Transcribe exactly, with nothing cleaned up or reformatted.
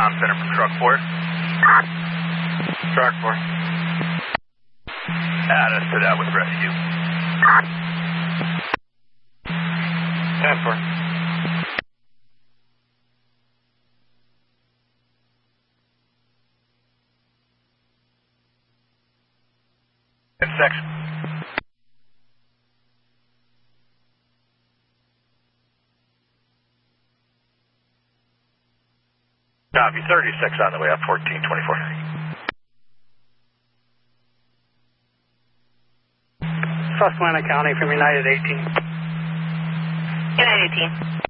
Tom Center from Truck four. Truck four. Add us to that with rescue. ten four. In section. Copy, thirty-six on the way up, fourteen twenty-four. Susquehanna County from United eighteen. United eighteen.